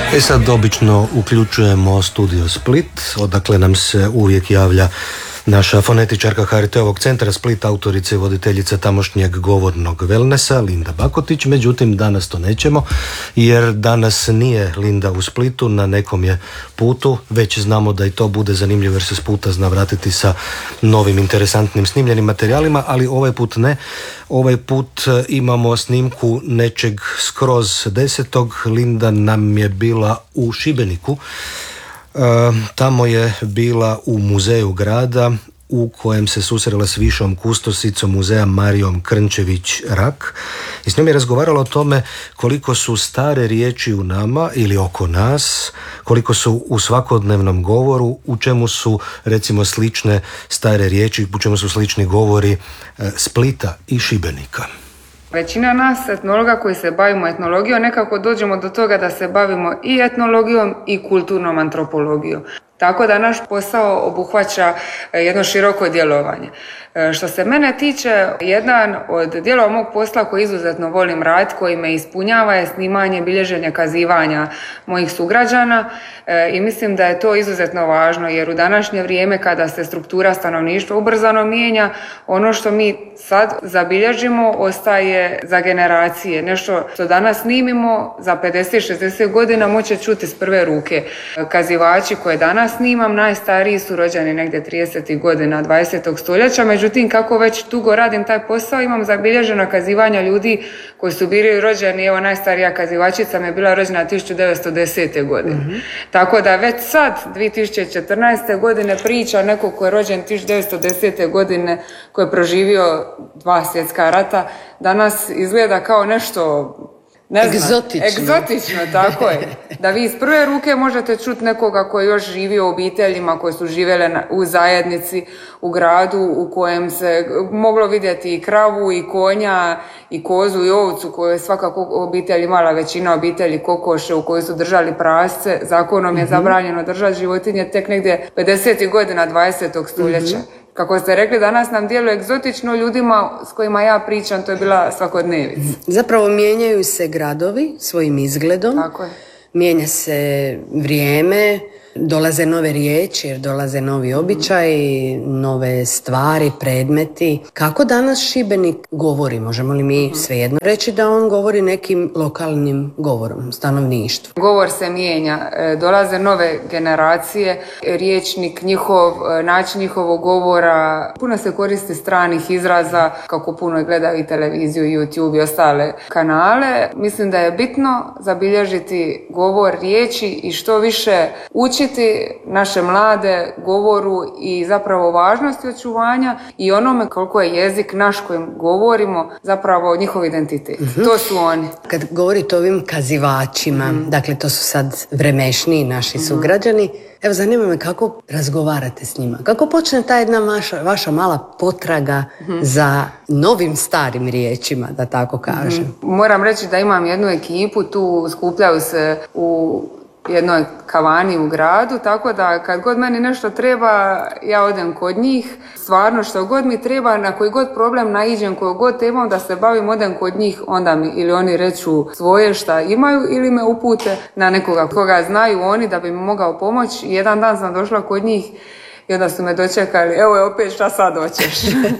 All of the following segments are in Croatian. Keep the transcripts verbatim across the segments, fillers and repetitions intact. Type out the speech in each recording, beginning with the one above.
E sad obično uključujemo Studio Split, odakle nam se uvijek javlja naša fonetičarka ha er te-ovog centra Split, autorica i voditeljica tamošnjeg govornog wellnessa, Linda Bakotić. Međutim, danas to nećemo, jer danas nije Linda u Splitu, na nekom je putu. Već znamo da i to bude zanimljivo, jer se s puta zna vratiti sa novim, interesantnim snimljenim materijalima, ali ovaj put ne. Ovaj put imamo snimku nečeg skroz desetog. Linda nam je bila u Šibeniku. E, tamo je bila u muzeju grada u kojem se susrela s višom kustosicom muzeja Marijom Krnčević-Rak i s njom je razgovarala o tome koliko su stare riječi u nama ili oko nas, koliko su u svakodnevnom govoru, u čemu su recimo slične stare riječi, u čemu su slični govori Splita i Šibenika. Većina nas etnologa koji se bavimo etnologijom nekako dođemo do toga da se bavimo i etnologijom i kulturnom antropologijom. Tako da naš posao obuhvaća jedno široko djelovanje. Što se mene tiče, jedan od dijelova mog posla koji izuzetno volim raditi, koji me ispunjava, je snimanje, bilježenje, kazivanja mojih sugrađana i mislim da je to izuzetno važno, jer u današnje vrijeme kada se struktura stanovništva ubrzano mijenja, ono što mi sad zabilježimo ostaje za generacije. Nešto što danas snimimo za pedeset šezdeset godina moće čuti s prve ruke. Kazivači koje danas snimam najstariji su rođeni negdje tridesetih godina dvadesetog stoljeća, međutim kako već dugo radim taj posao, imam zabilježena kazivanja ljudi koji su bili rođeni, evo najstarija kazivačica mi je bila rođena tisuću devetsto desete. godine. Mm-hmm. Tako da već sad, dvije tisuće četrnaeste. godine, priča neko ko je rođen tisuću devetsto desete. godine, koji je proživio dva svjetska rata, danas izgleda kao nešto ne znam, egzotično. Egzotično, tako je. Da vi iz prve ruke možete čuti nekoga koji još živi u obiteljima koje su živjele u zajednici, u gradu u kojem se moglo vidjeti i kravu, i konja, i kozu, i ovcu, koju je svakako obitelj imala, većina obitelji kokoše u kojoj su držali prasce. Zakonom je zabranjeno držati životinje tek negdje pedesetih godina dvadesetog stoljeća. Mm-hmm. Kako ste rekli, danas nam djeluje egzotično, ljudima s kojima ja pričam, to je bila svakodnevica. Zapravo mijenjaju se gradovi svojim izgledom, tako je. Mijenja se vrijeme, dolaze nove riječi, jer dolaze novi običaji, nove stvari, predmeti. Kako danas Šibenik govori? Možemo li mi svejedno reći da on govori nekim lokalnim govorom, stanovništvu? Govor se mijenja, dolaze nove generacije, riječnik njihov, način njihovog govora, puno se koristi stranih izraza, kako puno gledaju i televiziju, i YouTube i ostale kanale. Mislim da je bitno zabilježiti govor, riječi i što više učiti naše mlade govoru i zapravo važnosti očuvanja i onome koliko je jezik naš kojim govorimo zapravo njihov identitet. Mm-hmm. To su oni. Kad govorite o ovim kazivačima, mm-hmm. dakle to su sad vremešniji naši mm-hmm. sugrađani, evo zanima me kako razgovarate s njima. Kako počne ta jedna vaša, vaša mala potraga mm-hmm. za novim starim riječima, da tako kažem? Mm-hmm. Moram reći da imam jednu ekipu, tu skupljaju se u jednoj kavani u gradu, tako da kad god meni nešto treba, ja odem kod njih. Stvarno što god mi treba, na koji god problem naiđem, koju god temom da se bavim, odem kod njih, onda mi ili oni reću svoje šta imaju ili me upute na nekoga koga znaju oni da bi mi mogao pomoći. Jedan dan sam došla kod njih i onda su me dočekali, evo je opet šta sad hoćeš.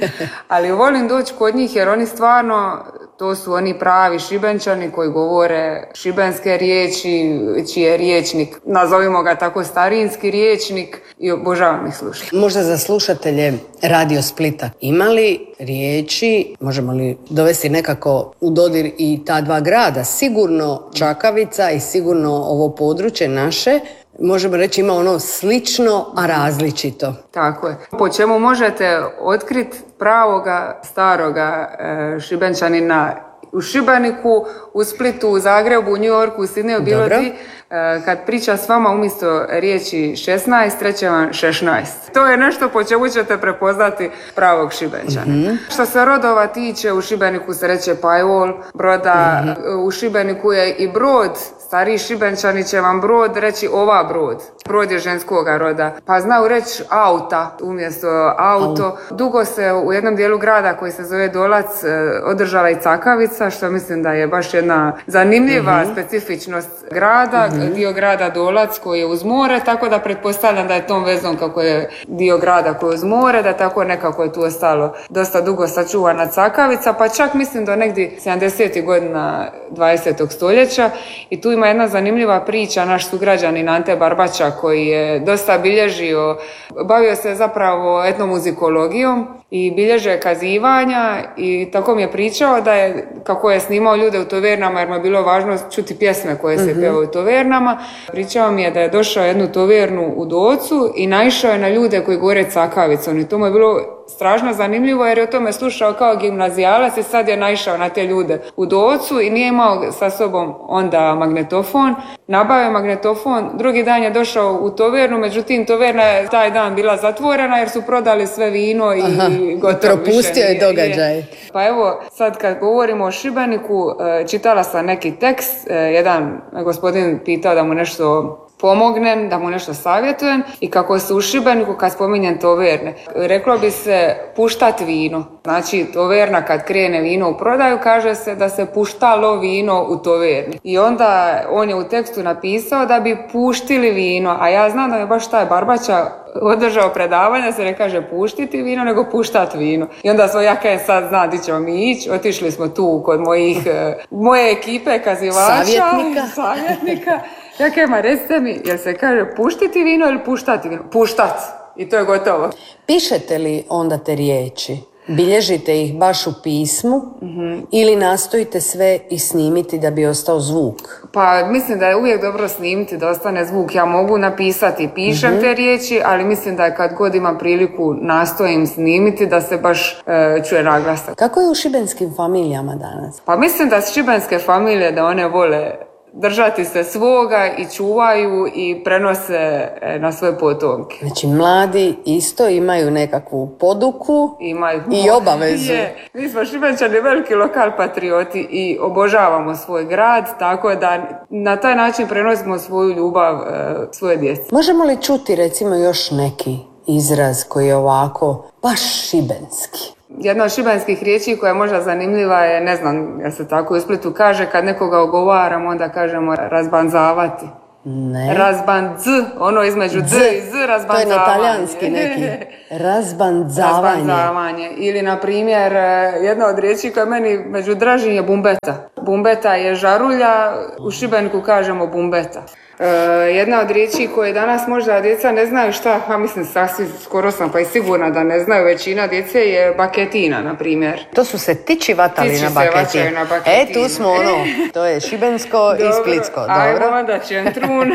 Ali volim doći kod njih jer oni stvarno, to su oni pravi Šibenčani koji govore šibenske riječi, čiji je riječnik, nazovimo ga tako starinski riječnik, i obožavam ih slušati. Možda za slušatelje Radio Splita, ima li riječi, možemo li dovesti nekako u dodir i ta dva grada, sigurno Čakavica i sigurno ovo područje naše, možemo reći ima ono slično, a različito. Tako je. Po čemu možete otkriti pravoga, staroga e, Šibenčanina u Šibeniku, u Splitu, u Zagrebu, u New Yorku, u Sidneju, bilo ti, e, kad priča s vama umjesto riječi šesnaest, reće vam šesnaest. To je nešto po čemu ćete prepoznati pravog Šibenčana. Mm-hmm. Što se rodova tiče, u Šibeniku se reće Pajol, Broda, mm-hmm. u Šibeniku je i Brod, stariji Šibenčani će vam brod reći ova brod. Brod je ženskoga roda. Pa znaju reći auta umjesto auto. Dugo se u jednom dijelu grada koji se zove Dolac održala i cakavica, što mislim da je baš jedna zanimljiva uh-huh. specifičnost grada. Uh-huh. Dio grada Dolac koji je uz more, tako da pretpostavljam da je tom vezom kako je dio grada koji je uz more, da tako nekako je tu ostalo dosta dugo sačuvana cakavica, pa čak mislim do negdje sedamdesetih godina dvadesetog stoljeća. I tu ima jedna zanimljiva priča, naš sugrađanin Ante Barbača koji je dosta bilježio, bavio se zapravo etnomuzikologijom i bilježe kazivanja i tako mi je pričao da je, kako je snimao ljude u tovernama jer mu je bilo važno čuti pjesme koje se mm-hmm. pjevaju u tovernama. Pričao mi je da je došao jednu tovernu u Docu i naišao je na ljude koji govore cakavicom i to mu je bilo strašno zanimljivo jer je o tome slušao kao gimnazijalac i sad je naišao na te ljude u Docu i nije imao sa sobom onda magnetofon. Nabavio magnetofon, drugi dan je došao u tovernu, međutim toverna je taj dan bila zatvorena jer su prodali sve vino i Aha, gotovo propustio je događaj. Je. Pa evo, sad kad govorimo o Šibeniku, čitala sam neki tekst, jedan gospodin pitao da mu nešto pomognem, da mu nešto savjetujem i kako se u Šibeniku kad spominjem toverne, reklo bi se puštat vino. Znači toverna kad krene vino u prodaju kaže se da se puštalo vino u toverni. I onda on je u tekstu napisao da bi puštili vino, a ja znam da je baš taj Barbača održao predavanje, se ne kaže puštiti vino, nego puštat vino. I onda smo, ja kaj sad znam di ćemo mi ići, otišli smo tu kod mojih, moje ekipe kazivača, savjetnika. savjetnika. Ja kaj ma, recite mi, jel se kaže puštiti vino ili puštati vino? Puštat. I to je gotovo. Pišete li onda te riječi? Bilježite ih baš u pismu mm-hmm. ili nastojite sve i snimiti da bi ostao zvuk? Pa mislim da je uvijek dobro snimiti da ostane zvuk. Ja mogu napisati, pišem mm-hmm. te riječi, ali mislim da je kad god imam priliku nastojim snimiti da se baš e, čuje naglasak. Kako je u šibenskim familijama danas? Pa mislim da šibenske familije da one vole držati se svoga i čuvaju i prenose na svoje potomke. Znači mladi isto imaju nekakvu poduku imaju i obavezu. Je. Mi smo Šibenčani veliki lokal patrioti i obožavamo svoj grad, tako da na taj način prenosimo svoju ljubav e, svoje djece. Možemo li čuti recimo još neki izraz koji je ovako baš šibenski? Jedna od šibenskih riječi koja je možda zanimljiva je, ne znam, ja se tako u Splitu kaže, kad nekoga ogovaramo, onda kažemo razbanzavati. Ne. Razbandz, ono između d i z, razbanzavanje. To je na talijanski neki. Razbanzavanje. Razbanzavanje. Ili, na primjer, jedna od riječi koja meni među dražim je bumbeta. Bumbeta je žarulja, u Šibeniku kažemo bumbeta. Uh, jedna od riječi koje danas možda djeca ne znaju šta, a mislim sasvim skoro sam pa i sigurna da ne znaju većina djece je baketina, na primjer. To su se tiči vatali tiči na baketinu. na baketinu. E, tu smo ono, to je šibensko i splitsko. Dobro, ajmo onda čentrun.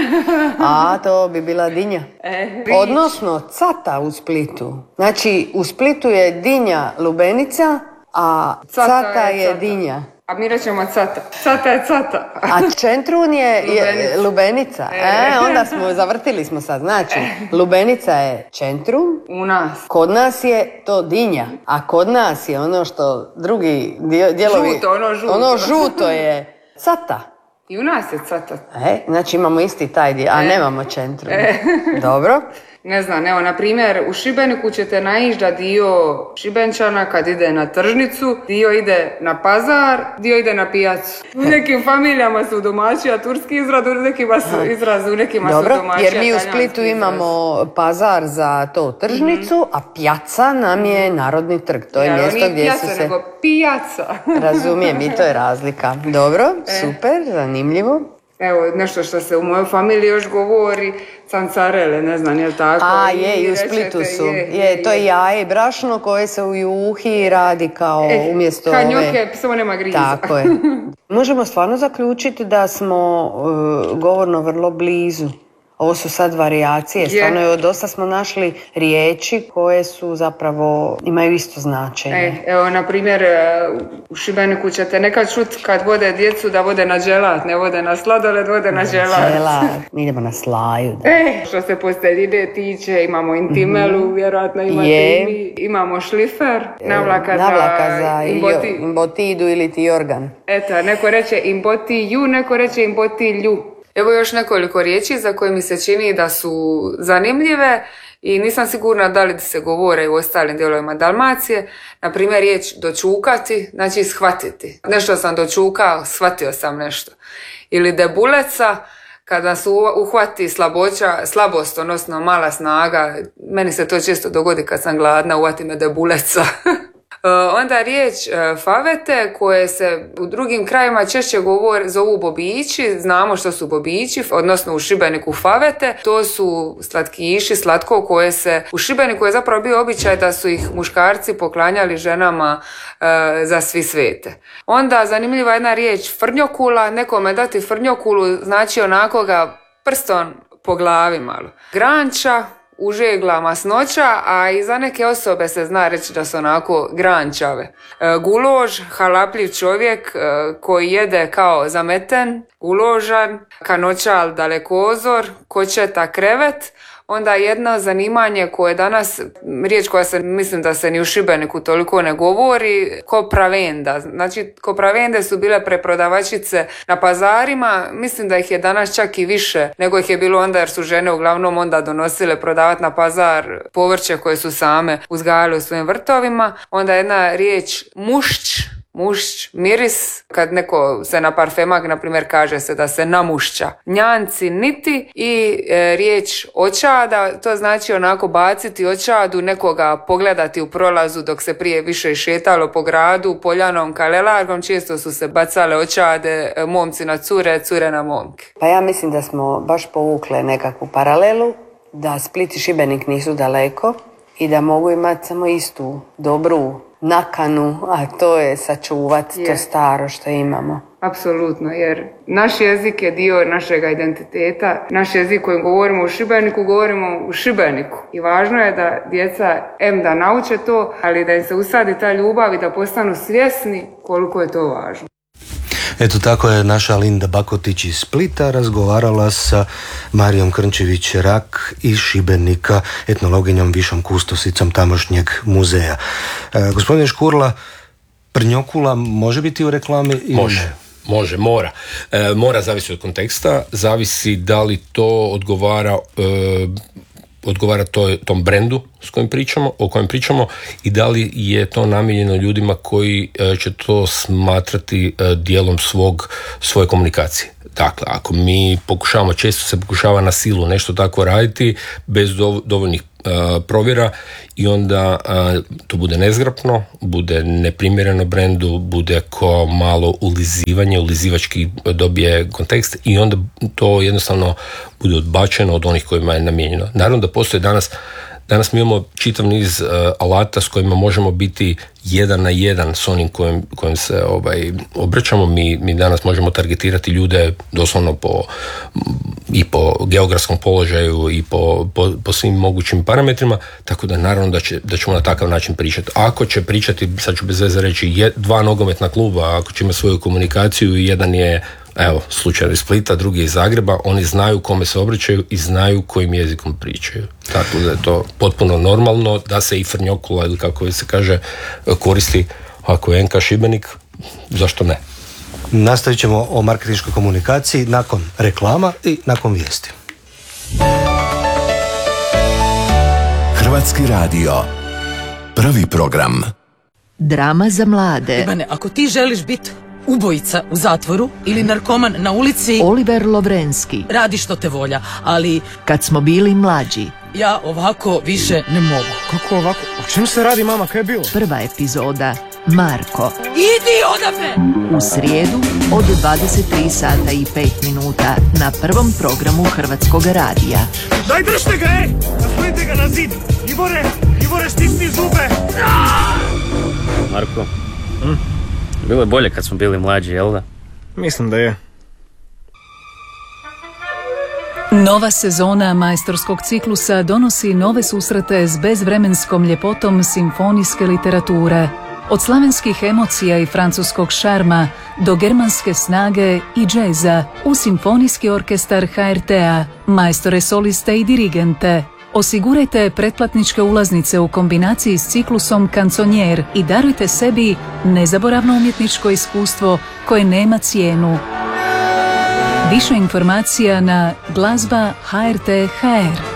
A, to bi bila dinja. E, Odnosno cata u Splitu. Znači, u Splitu je dinja lubenica, a cata, cata je, je dinja. A mi rećemo cata. Cata je cata. A čentrun je lubenica. lubenica. E. e, onda smo, zavrtili smo sad. Znači, lubenica je čentrun. U nas. Kod nas je to dinja. A kod nas je ono što drugi dijelovi... Žuto, ono žuto. Ono žuto je cata. I u nas je cata. E, znači imamo isti taj dio, a e. nemamo čentrun. E. Dobro. Ne znam, evo, na primjer, u Šibeniku ćete naići da dio Šibenčana kad ide na tržnicu, dio ide na pazar, dio ide na pijacu. U nekim familijama su domaćija turski izraz, u nekima su izraz, u nekima Dobro, su domaćija jer mi u Splitu izraz. Imamo pazar za to tržnicu, mm-hmm. a pjaca nam je Narodni trg. To je ja, mjesto gdje pjaca, su se... nego pijaca. Razumijem, i to je razlika. Dobro, e. super, zanimljivo. Evo, nešto što se u mojoj familiji još govori, cancarele, ne znam, je li tako? A, je, i u Splitu su. Je, je, je to je jaje i brašno koje se u juhi radi kao e, umjesto ove... Kanjoke, samo nema griza. Tako je. Možemo stvarno zaključiti da smo uh, govorno vrlo blizu Ovo su sad varijacije, stvarno je, dosta smo našli riječi koje su zapravo, imaju isto značenje. E, evo, na primjer, u Šibeniku ćete nekad čuti kad vode djecu da vode na dželat, ne vode na sladoled, vode na dželat. Dželat, mi idemo na slaju. Da. E, što se posteljine tiče, imamo intimelu, mm-hmm. vjerojatno imate je. I mi, imamo šlifer, navlaka, navlaka za, za imboti. imbotidu ili ti organ. Eto, neko reče imbotiju, neko reče imbotilju. Evo još nekoliko riječi za koje mi se čini da su zanimljive i nisam sigurna da li se govore u ostalim dijelovima Dalmacije. Na primjer, riječ dočukati, znači shvatiti. Nešto sam dočukao, shvatio sam nešto. Ili debuleca, kada su uhvati slaboća, slabost, odnosno mala snaga. Meni se to često dogodi kad sam gladna, uhvati me debuleca. Onda riječ favete, koje se u drugim krajima češće govore, zovu bobići, znamo što su bobići, odnosno u Šibeniku favete, to su slatkiši, slatko koje se, u Šibeniku je zapravo bio običaj da su ih muškarci poklanjali ženama e, za svi svete. Onda zanimljiva jedna riječ frnjokula, nekome dati frnjokulu znači onako ga prstom po glavi malo. Granča, užegla masnoća, a i za neke osobe se zna reći da su onako grančave. E, gulož, halapljiv čovjek e, koji jede kao zameten, guložan, kanočal, dalekozor, kočeta, krevet. Onda jedno zanimanje koje danas, riječ koja se, mislim da se ni u Šibeniku toliko ne govori, kopravenda. Znači, kopravende su bile preprodavačice na pazarima, mislim da ih je danas čak i više nego ih je bilo onda, jer su žene uglavnom onda donosile prodavati na pazar povrće koje su same uzgajale u svojim vrtovima. Onda jedna riječ mušć, mušć, miris, kad neko se na parfemak, na primjer, kaže se da se namušća. Njanci, niti i e, riječ očada, to znači onako baciti očadu, nekoga pogledati u prolazu dok se prije više šetalo po gradu, poljanom, kalelargom, često su se bacale očade, e, momci na cure, cure na momke. Pa ja mislim da smo baš povukle nekakvu paralelu, da Split i Šibenik nisu daleko i da mogu imati samo istu dobru nakanu, a to je sačuvati je. To staro što imamo. Apsolutno, jer naš jezik je dio našega identiteta. Naš jezik kojim govorimo u Šibeniku, govorimo u Šibeniku. I važno je da djeca em da nauče to, ali da im se usadi ta ljubav i da postanu svjesni koliko je to važno. Eto tako je naša Linda Bakotić iz Splita razgovarala sa Marijom Krnčević-Rak iz Šibenika, etnologinjom, višom kustosicom tamošnjeg muzeja. E, gospodine Škurla, prnjokula može biti u reklami ili može? Ne? Može, mora. E, mora zavisi od konteksta, zavisi da li to odgovara e, odgovara to, tom brendu s kojim pričamo, o kojem pričamo i da li je to namijenjeno ljudima koji e, će to smatrati e, dijelom svog, svoje komunikacije. Dakle, ako mi pokušavamo, često se pokušava na silu nešto tako raditi bez dovoljnih uh, provjera i onda uh, to bude nezgrapno, bude neprimjereno brendu, bude ko malo ulizivanje, ulizivački dobije kontekst i onda to jednostavno bude odbačeno od onih kojima je namijenjeno. Naravno da postoje danas Danas mi imamo čitav niz uh, alata s kojima možemo biti jedan na jedan s onim kojim, kojim se ovaj, obraćamo. Mi, mi danas možemo targetirati ljude doslovno po, i po geografskom položaju i po, po, po svim mogućim parametrima, tako da naravno da, će, da ćemo na takav način pričati. Ako će pričati, sad ću bez veze reći, je, dva nogometna kluba, ako će imati svoju komunikaciju i jedan je, evo, slučaj iz Splita, drugi je iz Zagreba, oni znaju kome se obraćaju i znaju kojim jezikom pričaju. Tako da je to potpuno normalno da se i frnjokula ili kako se kaže koristi ako je Enka Šibenik, zašto ne? Nastavit ćemo o marketinškoj komunikaciji nakon reklama i nakon vijesti. Hrvatski radio. Prvi program. Drama za mlade. Ivane, ako ti želiš biti ubojica u zatvoru ili narkoman na ulici, Oliver Lovrenski. Radi što te volja, ali Kad smo bili mlađi. Ja ovako više ne mogu. Kako ovako? O čem se radi, mama? Kaj je bilo? Prva epizoda. Marko. Idi odavde! U srijedu od dvadeset tri sata i pet minuta na prvom programu Hrvatskog radija. Daj, držite ga, ej! Naslonite ga na zid! Ivore, Ivore, stisni zube! Marko, hm? Bilo je bolje kad smo bili mlađi, jel da? Mislim da je. Nova sezona majstorskog ciklusa donosi nove susrete s bezvremenskom ljepotom simfonijske literature. Od slavenskih emocija i francuskog šarma do germanske snage i džeza u simfonijski orkestar ha er te-a, majstore soliste i dirigente. Osigurajte pretplatničke ulaznice u kombinaciji s ciklusom Kanconier i darujte sebi nezaboravno umjetničko iskustvo koje nema cijenu. Više informacija na glazba ha er te ha er.